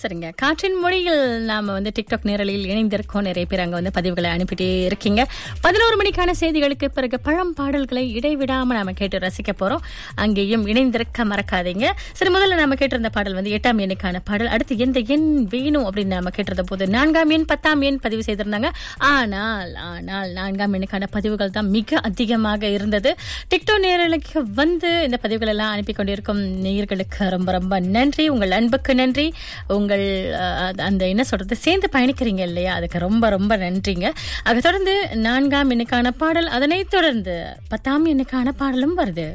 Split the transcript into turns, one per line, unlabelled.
சரிங்க. காற்றின் மொழியில் நாம டிக்டாக் நேரலையில் இணைந்திருக்கோம். நிறைய பேர் அங்க பதிவுகளை அனுப்பிட்டே இருக்கீங்க. 11 மணிக்கான செய்திகளுக்கு பிறகு பழம் பாடல்களை இடைவிடாம நாம கேட்டு ரசிக்க போறோம். அங்கேயும் இணைந்திருக்க மறக்காதீங்க. சரி, முதல்ல நாம கேட்டிருந்த பாடல் 8ஆம் எண்ணுக்கான பாடல். அடுத்து எந்த எண் வேணும் அப்படின்னு நாம கேட்டிருந்த போது 4ஆம் எண் 10ஆம் எண் பதிவு செய்திருந்தாங்க. ஆனால் 4ஆம் எண்ணுக்கான பதிவுகள் தான் மிக அதிகமாக இருந்தது. டிக்டாக் நேரலைக்கு இந்த பதிவுகள் எல்லாம் அனுப்பி கொண்டிருக்கும் நேயர்களுக்கு ரொம்ப ரொம்ப நன்றி. உங்கள் அன்புக்கு நன்றி. உங்கள் அந்த என்ன சொல்றது, சேர்ந்து பயணிக்கிறீங்க இல்லையா, அதுக்கு ரொம்ப ரொம்ப நன்றிங்க. அதை தொடர்ந்து 4ஆம் எண்ணுக்கான பாடல், அதனை தொடர்ந்து 10ஆம் எண்ணுக்கான பாடலும் வருது.